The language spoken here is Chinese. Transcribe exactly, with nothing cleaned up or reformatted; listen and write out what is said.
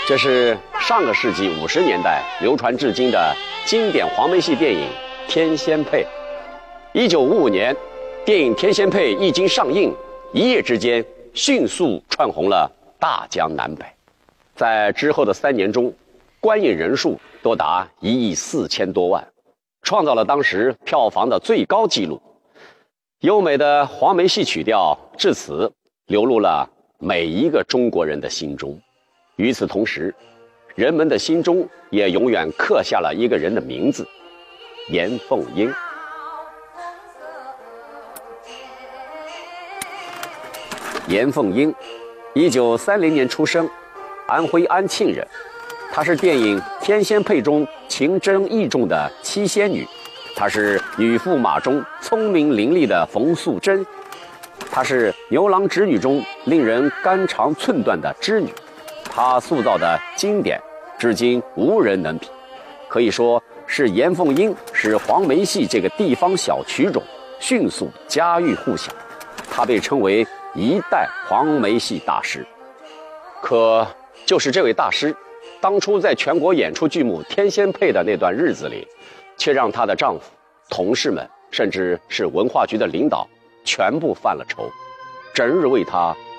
这是上个世纪五十年代流传至今的经典黄梅戏电影《天仙配》。一九五五年，电影《天仙配》一经上映，一夜之间迅速窜红了大江南北。在之后的三年中，观影人数多达一亿四千多万，创造了当时票房的最高纪录。优美的黄梅戏曲调至此流入了每一个中国人的心中。与此同时，人们的心中也永远刻下了一个人的名字——严凤英。严凤英，一九三零年出生，安徽安庆人。她是电影《天仙配》中情真意重的七仙女，她是《女驸马》中聪明伶俐的冯素贞，她是《牛郎织女》中令人肝肠寸断的织女。她塑造的经典，至今无人能比，可以说是严凤英使黄梅戏这个地方小曲种迅速家喻户晓。她被称为一代黄梅戏大师。可就是这位大师，当初在全国演出剧目《天仙配》的那段日子里，却让她的丈夫、同事们，甚至是文化局的领导，全部犯了愁，整日为她